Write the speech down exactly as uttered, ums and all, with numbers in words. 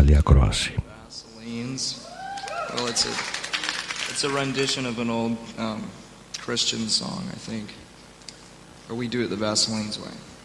καλή ακρόαση. Well, it's a, it's a rendition of an old um, Christian song, I think. Or we do it the Vaselines way.